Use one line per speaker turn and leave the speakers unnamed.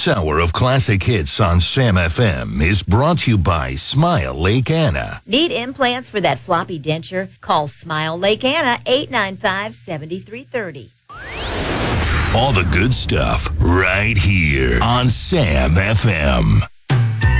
This hour of classic hits on Sam FM is brought to you by Smile Lake Anna.
Need implants for that floppy denture? Call Smile Lake Anna, 895-7330.
All the good stuff right here on Sam FM.